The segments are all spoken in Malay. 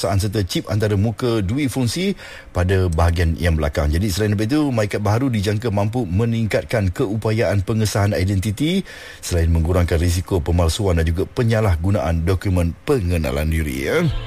serta chip antara muka dui fungsi pada bahagian yang belakang. Jadi selain daripada itu, MyCard baharu dijangka mampu meningkatkan keupayaan pengesahan identiti selain mengurangkan risiko pemalsuan dan juga penyalahgunaan dokumen pengenalan diri.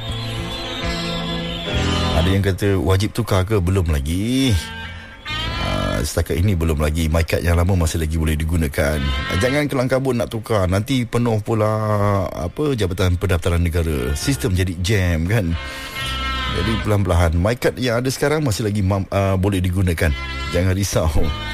Ada yang kata wajib tukar ke? Belum lagi. Setakat ini belum lagi. MyCard yang lama masih lagi boleh digunakan. Jangan kelang kabut nak tukar, nanti penuh pula Jabatan Pendaftaran Negara. Sistem jadi jam kan. Jadi perlahan-lahan MyCard yang ada sekarang masih lagi boleh digunakan. Jangan risau.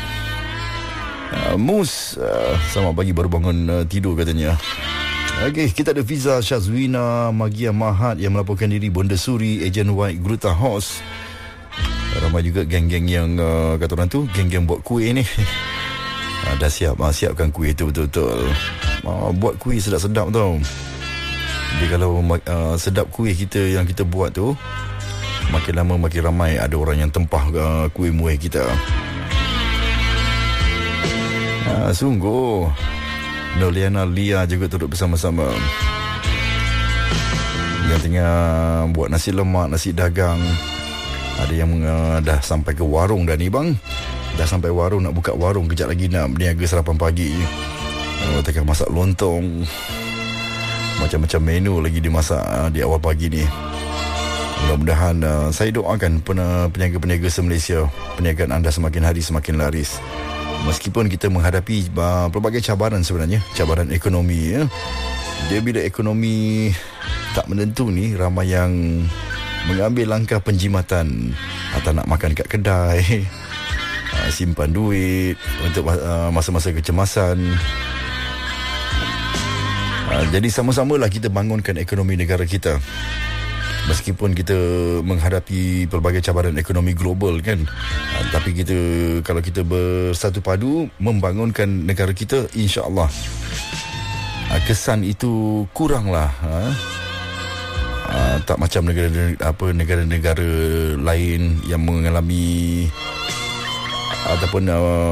Mus selamat pagi, baru bangun tidur katanya. Okey, kita ada Fiza Syazwina Magia Mahat yang melaporkan diri Bonda Suri, Ejen White Gruta House. Ramai juga geng-geng yang kata orang tu, geng-geng buat kuih ni. Dah siapkan kuih tu betul-betul. Buat kuih sedap-sedap tau. Jadi kalau sedap kuih kita yang kita buat tu, makin lama makin ramai ada orang yang tempah kuih muih kita. Sungguh. Noliana Lia juga turut bersama-sama. Yang tengah buat nasi lemak, nasi dagang. Ada yang dah sampai ke warung dah ni bang. Dah sampai warung, nak buka warung. Kejap lagi nak berniaga sarapan pagi. Tengah masak lontong. Macam-macam menu lagi dimasak di awal pagi ni. Mudah-mudahan saya doakan peniaga-peniaga se-Malaysia, perniagaan anda semakin hari semakin laris. Meskipun kita menghadapi pelbagai cabaran sebenarnya, cabaran ekonomi ya. Dia bila ekonomi tak menentu ni, ramai yang mengambil langkah penjimatan atau nak makan kat kedai, simpan duit untuk masa-masa kecemasan. Jadi sama-samalah kita bangunkan ekonomi negara kita. Meskipun kita menghadapi pelbagai cabaran ekonomi global kan, tapi kalau kita bersatu padu membangunkan negara kita, insya-Allah kesan itu kuranglah. Tak macam negara-negara lain yang mengalami ataupun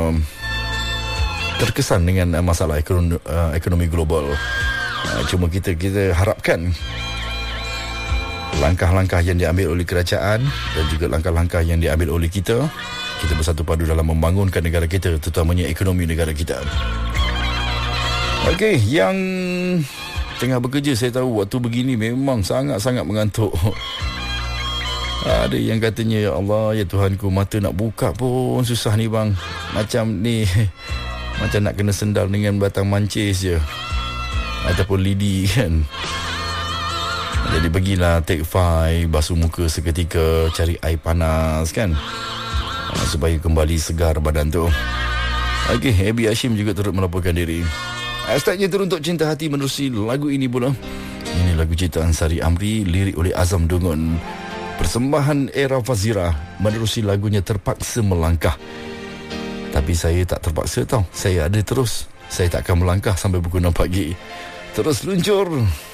terkesan dengan masalah ekonomi global. Cuma kita harapkan langkah-langkah yang diambil oleh kerajaan dan juga langkah-langkah yang diambil oleh kita bersatu padu dalam membangunkan negara kita, terutamanya ekonomi negara kita. Okey, yang tengah bekerja, saya tahu waktu begini memang sangat-sangat mengantuk. Ada yang katanya, ya Allah, ya Tuhanku, mata nak buka pun susah ni bang. Macam ni, macam nak kena sendal dengan batang mancis je, ataupun lidi kan. Jadi pergilah take 5, basuh muka seketika, cari air panas kan, supaya kembali segar badan tu. Okey, Abi Hashim juga turut melaporkan diri. Hashtagnya teruntuk cinta hati menerusi lagu ini pula. Ini lagu ciptaan Sari Amri, lirik oleh Azam Dungun. Persembahan Era Fazira menerusi lagunya Terpaksa Melangkah. Tapi saya tak terpaksa tau. Saya ada terus. Saya tak akan melangkah sampai pukul 6 pagi. Terus luncur.